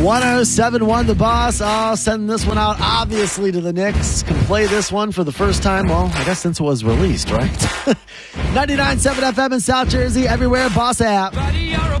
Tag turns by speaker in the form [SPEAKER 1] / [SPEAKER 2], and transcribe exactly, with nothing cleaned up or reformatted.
[SPEAKER 1] one oh seven point one The Boss. Oh, sending this one out, obviously, to the Knicks. Can play this one for the first time, well, I guess since it was released, right? ninety-nine point seven F M in South Jersey, everywhere, Boss app.